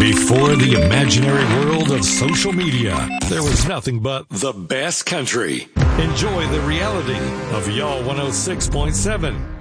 Before the imaginary world of social media, there was nothing but the best country. Enjoy the reality of Y'all 106.7.